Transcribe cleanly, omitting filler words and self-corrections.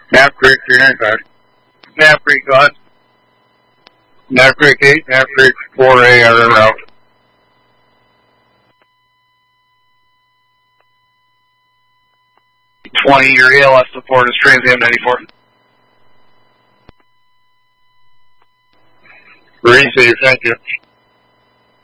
Knapp Creek 395. Knapp Creek, go ahead. Knapp Creek 8, Knapp Creek 4A are en route. 20, your ALS support is Trans Am 94. Receive, thank you.